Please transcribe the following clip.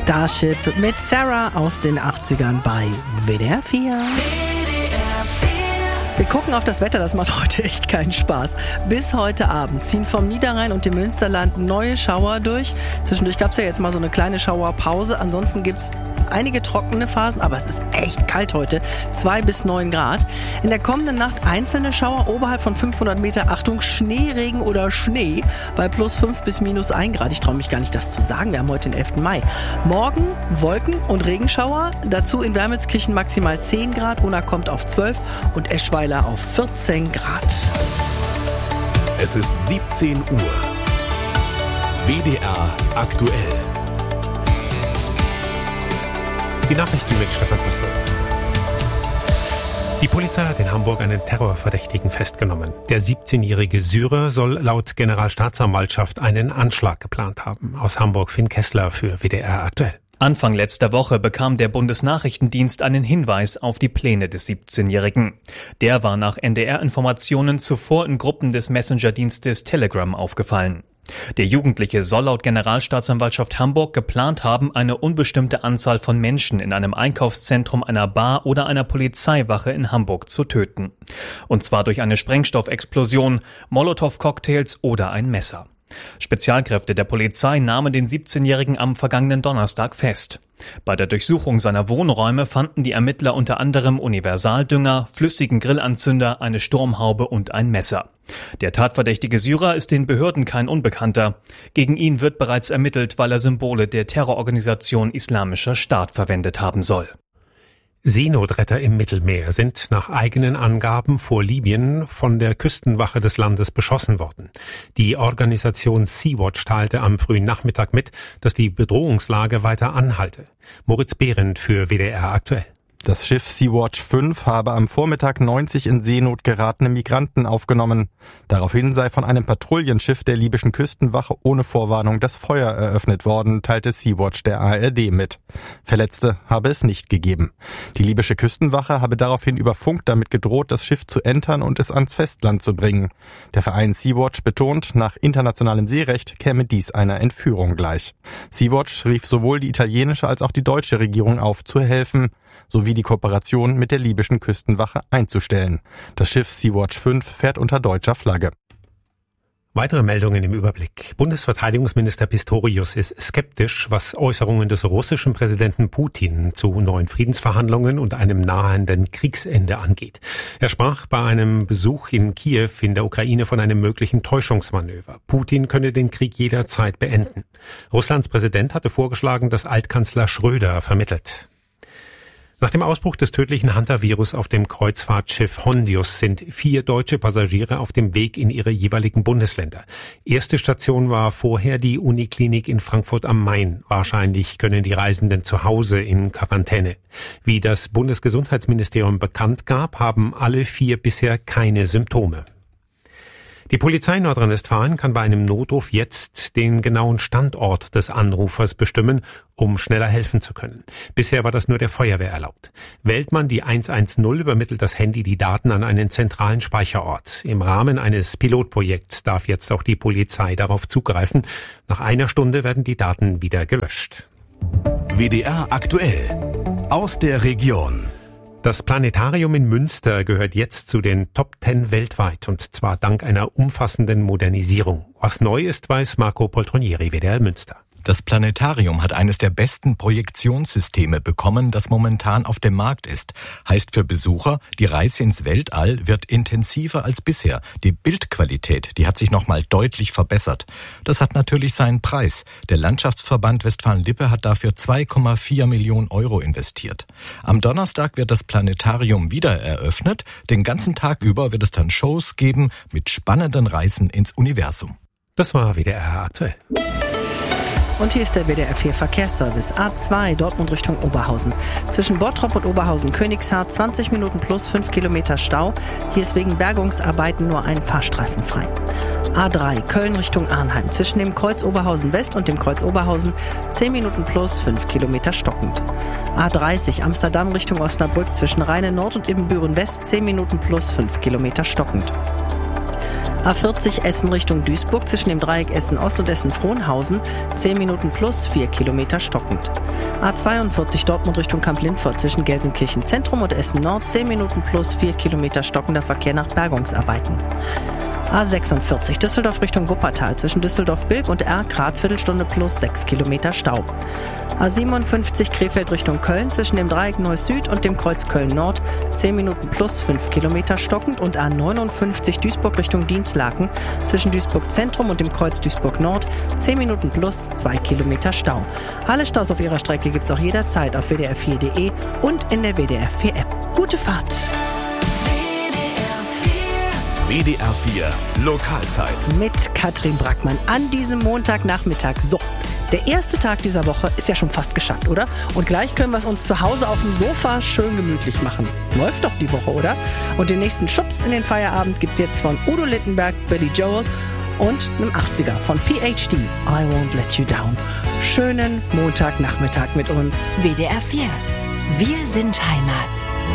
Starship mit Sarah aus den 80ern bei WDR 4. Wir gucken auf das Wetter, das macht heute echt keinen Spaß. Bis heute Abend ziehen vom Niederrhein und dem Münsterland neue Schauer durch. Zwischendurch gab es ja jetzt mal so eine kleine Schauerpause. Ansonsten gibt es einige trockene Phasen, aber es ist echt kalt heute. 2 bis 9 Grad. In der kommenden Nacht einzelne Schauer oberhalb von 500 Meter. Achtung, Schneeregen oder Schnee bei plus 5 bis minus 1 Grad. Ich traue mich gar nicht, das zu sagen. Wir haben heute den 11. Mai. Morgen Wolken und Regenschauer. Dazu in Wermelskirchen maximal 10 Grad. Unna kommt auf 12 und Eschweiler auf 14 Grad. Es ist 17 Uhr. WDR aktuell. Die Nachrichten mit Stefan Püstl. Die Polizei hat in Hamburg einen Terrorverdächtigen festgenommen. Der 17-jährige Syrer soll laut Generalstaatsanwaltschaft einen Anschlag geplant haben. Aus Hamburg Finn Kessler für WDR aktuell. Anfang letzter Woche bekam der Bundesnachrichtendienst einen Hinweis auf die Pläne des 17-Jährigen. Der war nach NDR-Informationen zuvor in Gruppen des Messenger-Dienstes Telegram aufgefallen. Der Jugendliche soll laut Generalstaatsanwaltschaft Hamburg geplant haben, eine unbestimmte Anzahl von Menschen in einem Einkaufszentrum, einer Bar oder einer Polizeiwache in Hamburg zu töten. Und zwar durch eine Sprengstoffexplosion, Molotow-Cocktails oder ein Messer. Spezialkräfte der Polizei nahmen den 17-Jährigen am vergangenen Donnerstag fest. Bei der Durchsuchung seiner Wohnräume fanden die Ermittler unter anderem Universaldünger, flüssigen Grillanzünder, eine Sturmhaube und ein Messer. Der tatverdächtige Syrer ist den Behörden kein Unbekannter. Gegen ihn wird bereits ermittelt, weil er Symbole der Terrororganisation Islamischer Staat verwendet haben soll. Seenotretter im Mittelmeer sind nach eigenen Angaben vor Libyen von der Küstenwache des Landes beschossen worden. Die Organisation Sea-Watch teilte am frühen Nachmittag mit, dass die Bedrohungslage weiter anhalte. Moritz Behrendt für WDR aktuell. Das Schiff Sea-Watch 5 habe am Vormittag 90 in Seenot geratene Migranten aufgenommen. Daraufhin sei von einem Patrouillenschiff der libyschen Küstenwache ohne Vorwarnung das Feuer eröffnet worden, teilte Sea-Watch der ARD mit. Verletzte habe es nicht gegeben. Die libysche Küstenwache habe daraufhin über Funk damit gedroht, das Schiff zu entern und es ans Festland zu bringen. Der Verein Sea-Watch betont, nach internationalem Seerecht käme dies einer Entführung gleich. Sea-Watch rief sowohl die italienische als auch die deutsche Regierung auf, zu helfen, sowie die Kooperation mit der libyschen Küstenwache einzustellen. Das Schiff Sea-Watch 5 fährt unter deutscher Flagge. Weitere Meldungen im Überblick. Bundesverteidigungsminister Pistorius ist skeptisch, was Äußerungen des russischen Präsidenten Putin zu neuen Friedensverhandlungen und einem nahenden Kriegsende angeht. Er sprach bei einem Besuch in Kiew in der Ukraine von einem möglichen Täuschungsmanöver. Putin könne den Krieg jederzeit beenden. Russlands Präsident hatte vorgeschlagen, dass Altkanzler Schröder vermittelt. Nach dem Ausbruch des tödlichen Hunter-Virus auf dem Kreuzfahrtschiff Hondius sind 4 deutsche Passagiere auf dem Weg in ihre jeweiligen Bundesländer. Erste Station war vorher die Uniklinik in Frankfurt am Main. Wahrscheinlich können die Reisenden zu Hause in Quarantäne. Wie das Bundesgesundheitsministerium bekannt gab, haben alle 4 bisher keine Symptome. Die Polizei Nordrhein-Westfalen kann bei einem Notruf jetzt den genauen Standort des Anrufers bestimmen, um schneller helfen zu können. Bisher war das nur der Feuerwehr erlaubt. Wählt man die 110, übermittelt das Handy die Daten an einen zentralen Speicherort. Im Rahmen eines Pilotprojekts darf jetzt auch die Polizei darauf zugreifen. Nach einer Stunde werden die Daten wieder gelöscht. WDR aktuell. Aus der Region. Das Planetarium in Münster gehört jetzt zu den Top 10 weltweit, und zwar dank einer umfassenden Modernisierung. Was neu ist, weiß Marco Poltronieri, WDR Münster. Das Planetarium hat eines der besten Projektionssysteme bekommen, das momentan auf dem Markt ist. Heißt für Besucher, die Reise ins Weltall wird intensiver als bisher. Die Bildqualität, die hat sich nochmal deutlich verbessert. Das hat natürlich seinen Preis. Der Landschaftsverband Westfalen-Lippe hat dafür 2,4 Millionen Euro investiert. Am Donnerstag wird das Planetarium wieder eröffnet. Den ganzen Tag über wird es dann Shows geben mit spannenden Reisen ins Universum. Das war WDR aktuell. Und hier ist der WDR 4 Verkehrsservice. A2 Dortmund Richtung Oberhausen. Zwischen Bottrop und Oberhausen-Königshardt 20 Minuten plus 5 Kilometer Stau. Hier ist wegen Bergungsarbeiten nur ein Fahrstreifen frei. A3 Köln Richtung Arnheim. Zwischen dem Kreuz Oberhausen West und dem Kreuz Oberhausen 10 Minuten plus 5 Kilometer stockend. A30 Amsterdam Richtung Osnabrück. Zwischen Rheine Nord und Ibbenbüren West 10 Minuten plus 5 Kilometer stockend. A40 Essen Richtung Duisburg zwischen dem Dreieck Essen-Ost und Essen-Frohnhausen 10 Minuten plus 4 Kilometer stockend. A42 Dortmund Richtung Kamp-Lindfort zwischen Gelsenkirchen Zentrum und Essen-Nord 10 Minuten plus 4 Kilometer stockender Verkehr nach Bergungsarbeiten. A46 Düsseldorf Richtung Wuppertal zwischen Düsseldorf-Bilk und Erkrath Viertelstunde plus 6 Kilometer Stau. A57 Krefeld Richtung Köln zwischen dem Dreieck Neuss-Süd und dem Kreuz Köln-Nord 10 Minuten plus 5 Kilometer stockend und A59 Duisburg Richtung Dienstlaken zwischen Duisburg-Zentrum und dem Kreuz Duisburg-Nord 10 Minuten plus 2 Kilometer Stau. Alle Staus auf ihrer Strecke gibt's auch jederzeit auf wdr4.de und in der WDR 4 App. Gute Fahrt! WDR 4 Lokalzeit. Mit Katrin Brackmann an diesem Montagnachmittag. So, der erste Tag dieser Woche ist ja schon fast geschafft, oder? Und gleich können wir es uns zu Hause auf dem Sofa schön gemütlich machen. Läuft doch die Woche, oder? Und den nächsten Schubs in den Feierabend gibt's jetzt von Udo Littenberg, Billy Joel und einem 80er von PhD, I Won't Let You Down. Schönen Montagnachmittag mit uns. WDR 4. Wir sind Heimat.